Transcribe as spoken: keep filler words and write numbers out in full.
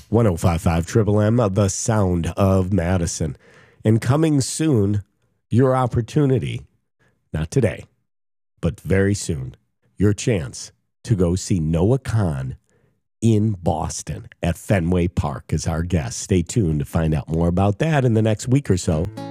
one oh five point five Triple M, the sound of Madison. And coming soon, your opportunity, not today, but very soon, your chance to go see Noah Kahan in Boston at Fenway Park as our guest. Stay tuned to find out more about that in the next week or so.